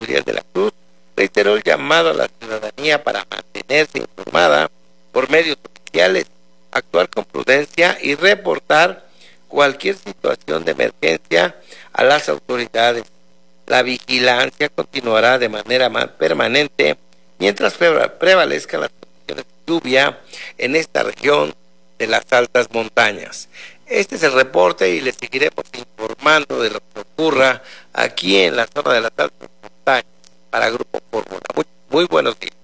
Elías de la Cruz reiteró el llamado a la ciudadanía para mantenerse informada por medios oficiales, actuar con prudencia y reportar cualquier situación de emergencia a las autoridades. La vigilancia continuará de manera permanente mientras prevalezcan las condiciones de lluvia en esta región de las altas montañas. Este es el reporte y les seguiremos informando de lo que ocurra aquí en la zona de las altas montañas para Grupo Fórmula. Muy buenos días.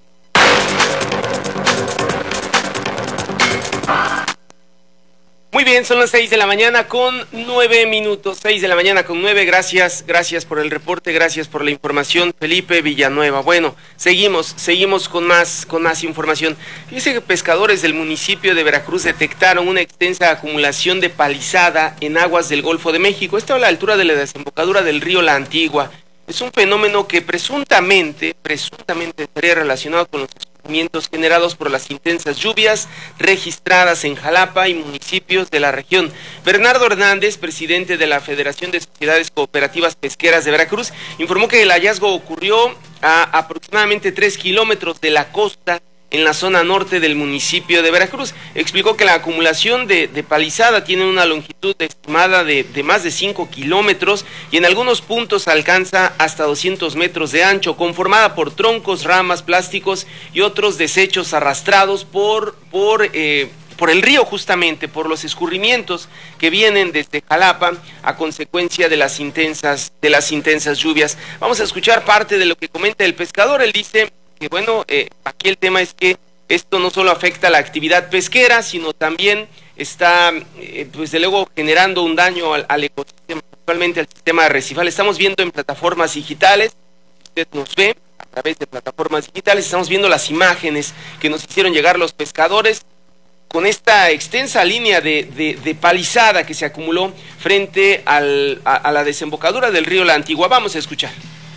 Muy bien, son las 6 de la mañana con 9 minutos, 6 de la mañana con 9, gracias por el reporte, gracias por la información, Felipe Villanueva. Bueno, seguimos con más información. Dice que pescadores del municipio de Veracruz detectaron una extensa acumulación de palizada en aguas del Golfo de México, esto a la altura de la desembocadura del río La Antigua. Es un fenómeno que presuntamente estaría relacionado con los escurrimientos generados por las intensas lluvias registradas en Jalapa y municipios de la región. Bernardo Hernández, presidente de la Federación de Sociedades Cooperativas Pesqueras de Veracruz, informó que el hallazgo ocurrió a aproximadamente 3 kilómetros de la costa en la zona norte del municipio de Veracruz. Explicó que la acumulación de palizada tiene una longitud estimada de más de 5 kilómetros y en algunos puntos alcanza hasta 200 metros de ancho, conformada por troncos, ramas, plásticos y otros desechos arrastrados por el río, justamente por los escurrimientos que vienen desde Jalapa a consecuencia de las intensas lluvias. Vamos a escuchar parte de lo que comenta el pescador. Él dice que bueno, aquí el tema es que esto no solo afecta la actividad pesquera, sino también está, pues de luego, generando un daño al ecosistema, actualmente al sistema arrecifal. Estamos viendo en plataformas digitales, usted nos ve a través de plataformas digitales, estamos viendo las imágenes que nos hicieron llegar los pescadores con esta extensa línea de palizada que se acumuló frente a la desembocadura del río La Antigua. Vamos a escuchar.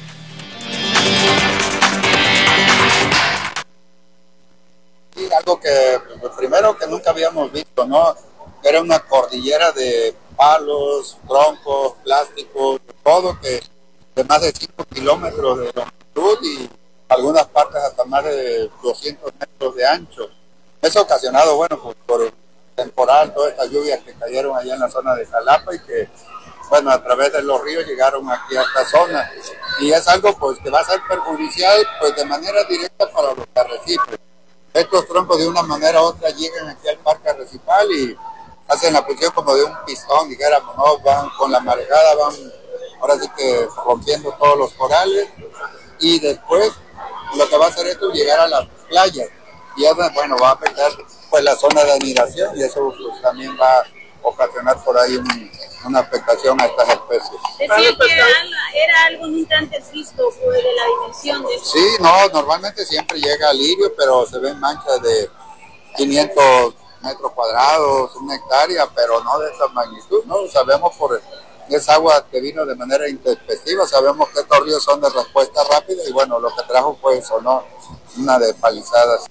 Sí, algo que primero que nunca habíamos visto, ¿no? Era una cordillera de palos, troncos, plásticos, todo que de más de 5 kilómetros de longitud y algunas partes hasta más de 200 metros de ancho. Eso ocasionado, bueno, pues por el temporal, todas estas lluvias que cayeron allá en la zona de Jalapa y que, bueno, a través de los ríos llegaron aquí a esta zona. Y es algo, pues, que va a ser perjudicial, pues, de manera directa para los arrecifes. Estos troncos de una manera u otra llegan aquí al parque arrecifal y hacen la función como de un pistón, dijéramos, ¿no? Van con la marejada, van ahora sí que rompiendo todos los corales y después lo que va a hacer esto es llegar a las playas y eso, bueno, va a afectar pues la zona de anidación y eso pues, también va a ocasionar por ahí una afectación a estas especies. Decía que era algo nunca antes visto pues, de la dimensión de esto. Sí, no, normalmente siempre llega al lirio, pero se ven manchas de 500 metros cuadrados, 1 hectárea, pero no de esa magnitud, ¿no? Sabemos por esa agua que vino de manera intempestiva, sabemos que estos ríos son de respuesta rápida y bueno, lo que trajo fue eso, ¿no? Una de palizadas.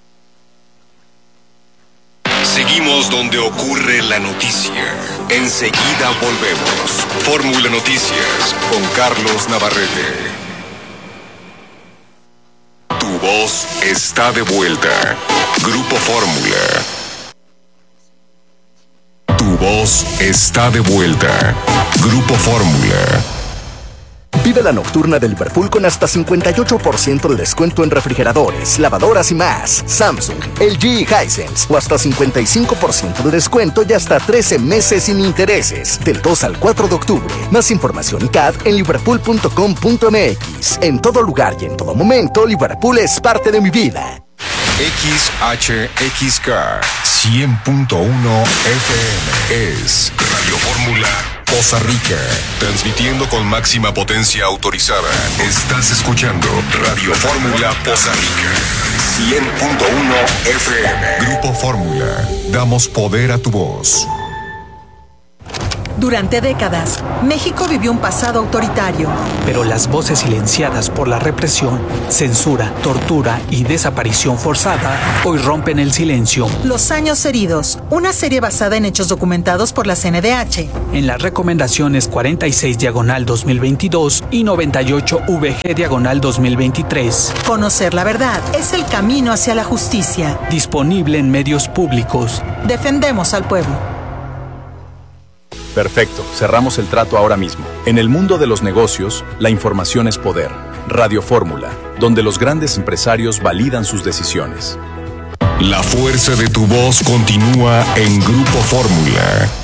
Seguimos donde ocurre la noticia. Enseguida volvemos. Fórmula Noticias con Carlos Navarrete. Tu voz está de vuelta. Grupo Fórmula. Tu voz está de vuelta. Grupo Fórmula. Vive la nocturna de Liverpool con hasta 58% de descuento en refrigeradores, lavadoras y más. Samsung, LG y Hisense. O hasta 55% de descuento y hasta 13 meses sin intereses. Del 2 al 4 de octubre. Más información y CAD en liverpool.com.mx. En todo lugar y en todo momento, Liverpool es parte de mi vida. XHXK 100.1 FM es Radio Fórmula Poza Rica, transmitiendo con máxima potencia autorizada. Estás escuchando Radio Fórmula Poza Rica 100.1 FM. Grupo Fórmula, damos poder a tu voz. Durante décadas, México vivió un pasado autoritario. Pero las voces silenciadas por la represión, censura, tortura y desaparición forzada hoy rompen el silencio. Los años heridos, una serie basada en hechos documentados por la CNDH. En las recomendaciones 46/2022 y 98/VG/2023. Conocer la verdad es el camino hacia la justicia. Disponible en medios públicos. Defendemos al pueblo. Perfecto, cerramos el trato ahora mismo. En el mundo de los negocios, la información es poder. Radio Fórmula, donde los grandes empresarios validan sus decisiones. La fuerza de tu voz continúa en Grupo Fórmula.